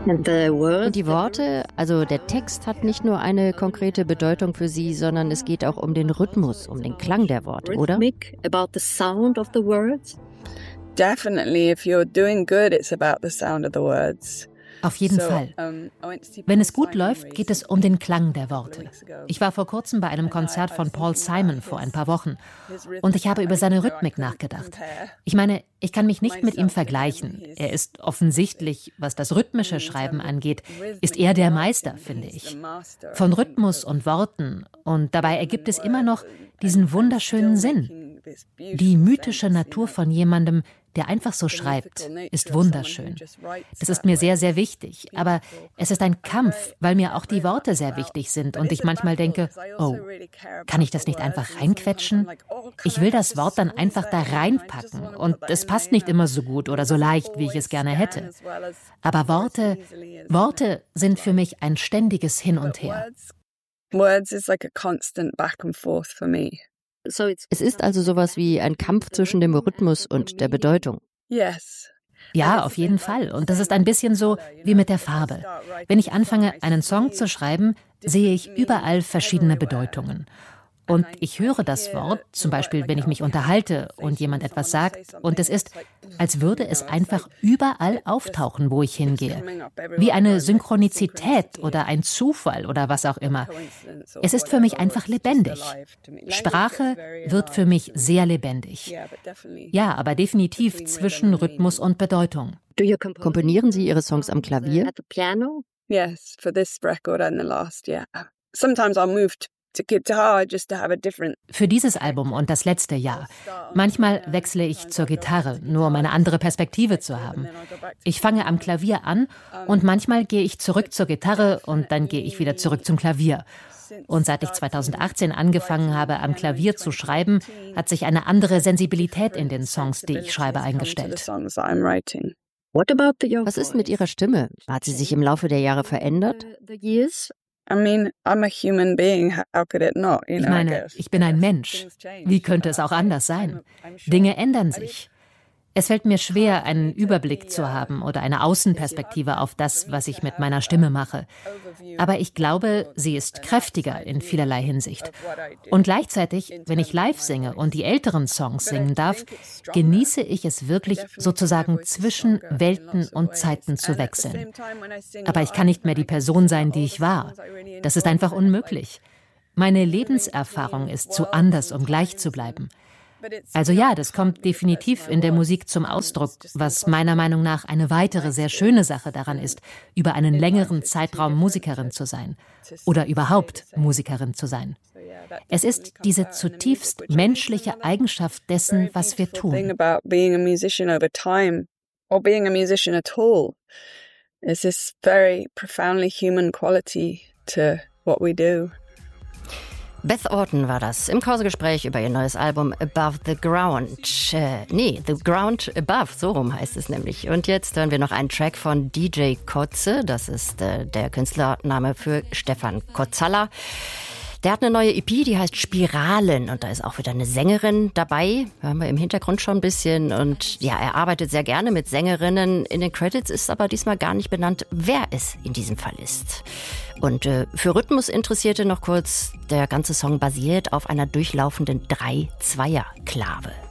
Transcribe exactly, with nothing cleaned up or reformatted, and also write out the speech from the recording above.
Und die Worte, also der Text hat nicht nur eine konkrete Bedeutung für Sie, sondern es geht auch um den Rhythmus, um den Klang der Worte, oder? Definitely, if you're doing good, it's about the sound of the words. Auf jeden Fall. Wenn es gut läuft, geht es um den Klang der Worte. Ich war vor kurzem bei einem Konzert von Paul Simon vor ein paar Wochen und ich habe über seine Rhythmik nachgedacht. Ich meine, ich kann mich nicht mit ihm vergleichen. Er ist offensichtlich, was das rhythmische Schreiben angeht, ist er der Meister, finde ich. Von Rhythmus und Worten, und dabei ergibt es immer noch diesen wunderschönen Sinn. Die mythische Natur von jemandem, der einfach so schreibt, ist wunderschön. Das ist mir sehr, sehr wichtig. Aber es ist ein Kampf, weil mir auch die Worte sehr wichtig sind und ich manchmal denke, oh, kann ich das nicht einfach reinquetschen? Ich will das Wort dann einfach da reinpacken und es passt nicht immer so gut oder so leicht, wie ich es gerne hätte. Aber Worte, Worte sind für mich ein ständiges Hin und Her. Words is like a constant back and forth for me. Es ist also sowas wie ein Kampf zwischen dem Rhythmus und der Bedeutung. Ja, auf jeden Fall. Und das ist ein bisschen so wie mit der Farbe. Wenn ich anfange, einen Song zu schreiben, sehe ich überall verschiedene Bedeutungen. Und ich höre das Wort, zum Beispiel, wenn ich mich unterhalte und jemand etwas sagt, und es ist, als würde es einfach überall auftauchen, wo ich hingehe. Wie eine Synchronizität oder ein Zufall oder was auch immer. Es ist für mich einfach lebendig. Sprache wird für mich sehr lebendig. Ja, aber definitiv zwischen Rhythmus und Bedeutung. Komponieren Sie Ihre Songs am Klavier? Yes, for this record and the last, yeah. Sometimes I'll move to Für dieses Album und das letzte Jahr. Manchmal wechsle ich zur Gitarre, nur um eine andere Perspektive zu haben. Ich fange am Klavier an und manchmal gehe ich zurück zur Gitarre und dann gehe ich wieder zurück zum Klavier. Und seit ich zweitausendachtzehn angefangen habe, am Klavier zu schreiben, hat sich eine andere Sensibilität in den Songs, die ich schreibe, eingestellt. Was ist mit Ihrer Stimme? Hat sie sich im Laufe der Jahre verändert? I mean, I'm a human being. How could it not? You know, ich meine, ich bin ein Mensch. Wie könnte es auch anders sein? Dinge ändern sich. Es fällt mir schwer, einen Überblick zu haben oder eine Außenperspektive auf das, was ich mit meiner Stimme mache. Aber ich glaube, sie ist kräftiger in vielerlei Hinsicht. Und gleichzeitig, wenn ich live singe und die älteren Songs singen darf, genieße ich es wirklich, sozusagen zwischen Welten und Zeiten zu wechseln. Aber ich kann nicht mehr die Person sein, die ich war. Das ist einfach unmöglich. Meine Lebenserfahrung ist zu anders, um gleich zu bleiben. Also ja, das kommt definitiv in der Musik zum Ausdruck, was meiner Meinung nach eine weitere sehr schöne Sache daran ist, über einen längeren Zeitraum Musikerin zu sein oder überhaupt Musikerin zu sein. Es ist diese zutiefst menschliche Eigenschaft dessen, was wir tun. Es ist very profoundly human quality to what we do. Beth Orton war das im Korsegespräch über ihr neues Album Above the Ground. Äh, nee, The Ground Above, so rum heißt es nämlich. Und jetzt hören wir noch einen Track von D J Kotze. Das ist äh, der Künstlername für Stefan Kotzalla. Der hat eine neue E P, die heißt Spiralen. Und da ist auch wieder eine Sängerin dabei. Hören wir im Hintergrund schon ein bisschen. Und ja, er arbeitet sehr gerne mit Sängerinnen. In den Credits ist aber diesmal gar nicht benannt, wer es in diesem Fall ist. Und äh, für Rhythmusinteressierte noch kurz, der ganze Song basiert auf einer durchlaufenden drei Zweier Klave.